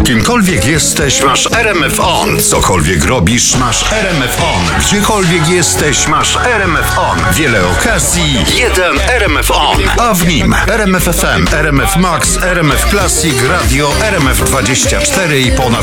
Kimkolwiek jesteś, masz RMF On. Cokolwiek robisz, masz RMF On. Gdziekolwiek jesteś, masz RMF On. Wiele okazji, jeden RMF On. A w nim RMF FM, RMF Max, RMF Classic, Radio, RMF 24 i ponad